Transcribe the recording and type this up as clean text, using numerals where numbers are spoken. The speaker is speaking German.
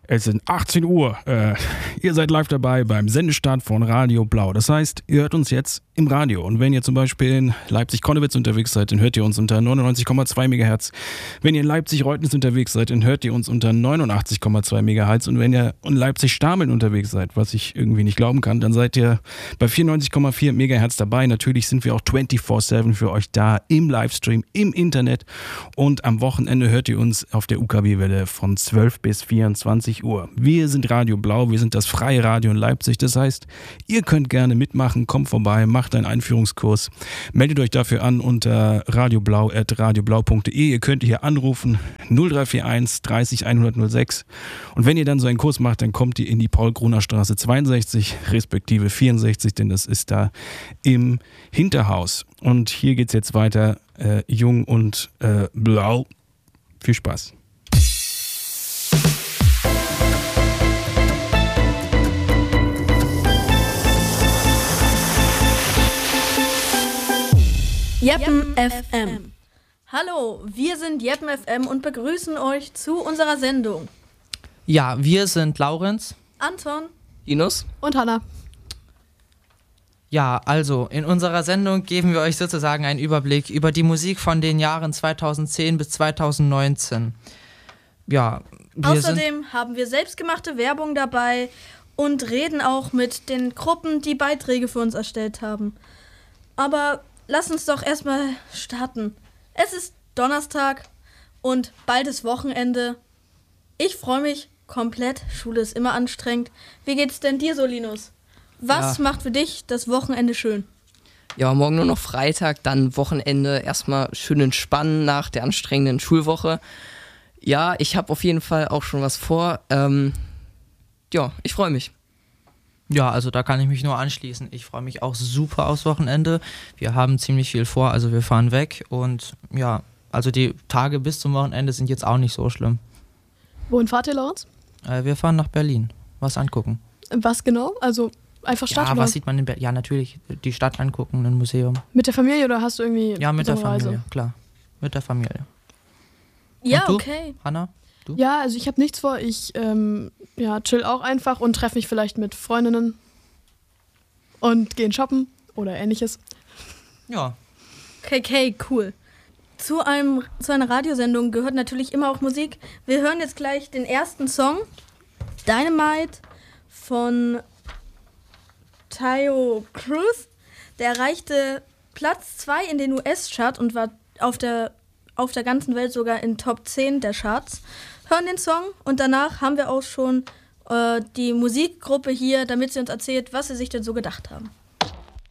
Es sind 18 Uhr. Ihr seid live dabei beim Sendestart von Radio Blau. Das heißt, ihr hört uns jetzt im Radio. Und wenn ihr zum Beispiel in Leipzig-Konnewitz unterwegs seid, dann hört ihr uns unter 99,2 MHz. Wenn ihr in Leipzig-Reutnitz unterwegs seid, dann hört ihr uns unter 89,2 MHz. Und wenn ihr in Leipzig-Stameln unterwegs seid, was ich irgendwie nicht glauben kann, dann seid ihr bei 94,4 MHz dabei. Natürlich sind wir auch 24/7 für euch da im Livestream, im Internet. Und am Wochenende hört ihr uns auf der UKW-Welle von 12 bis 24 Uhr. Wir sind Radio Blau, wir sind das freie Radio in Leipzig. Das heißt, ihr könnt gerne mitmachen, kommt vorbei, macht einen Einführungskurs. Meldet euch dafür an unter radioblau@radioblau.de. Ihr könnt hier anrufen 0341 30 106. Und wenn ihr dann so einen Kurs macht, dann kommt ihr in die Paul-Gruner-Straße 62 respektive 64, denn das ist da im Hinterhaus. Und hier geht's jetzt weiter, Jung und Blau. Viel Spaß. Jeppen FM. Hallo, wir sind Jeppen FM und begrüßen euch zu unserer Sendung. Ja, wir sind Laurenz, Anton, Linus und Hanna. Ja, also in unserer Sendung geben wir euch sozusagen einen Überblick über die Musik von den Jahren 2010 bis 2019. Ja, außerdem haben wir selbstgemachte Werbung dabei und reden auch mit den Gruppen, die Beiträge für uns erstellt haben. Aber lass uns doch erstmal starten. Es ist Donnerstag und bald ist Wochenende. Ich freue mich komplett. Schule ist immer anstrengend. Wie geht's denn dir so, Linus? Was macht für dich das Wochenende schön? Ja, morgen nur noch Freitag, dann Wochenende. Erstmal schön entspannen nach der anstrengenden Schulwoche. Ja, ich habe auf jeden Fall auch schon was vor. Ja, ich freue mich. Ja, also da kann ich mich nur anschließen. Ich freue mich auch super aufs Wochenende. Wir haben ziemlich viel vor, also wir fahren weg. Und ja, also die Tage bis zum Wochenende sind jetzt auch nicht so schlimm. Wohin fahrt ihr, Laurens? Wir fahren nach Berlin. Was angucken. Was genau? Also einfach Stadt, ja, oder? Was sieht man in Berlin? Ja, natürlich die Stadt angucken, ein Museum. Mit der Familie oder hast du irgendwie Ja, mit der Reise? Familie, klar. Mit der Familie. Ja, und du, okay. Hanna? Du? Ja, also ich habe nichts vor. Ich chill auch einfach und treffe mich vielleicht mit Freundinnen und gehen shoppen oder ähnliches. Ja. Okay, cool. Zu einer Radiosendung gehört natürlich immer auch Musik. Wir hören jetzt gleich den ersten Song, Dynamite von Taio Cruz. Der erreichte Platz 2 in den US-Chart und war auf der ganzen Welt sogar in Top 10 der Charts. Hören den Song und danach haben wir auch schon die Musikgruppe hier, damit sie uns erzählt, was sie sich denn so gedacht haben.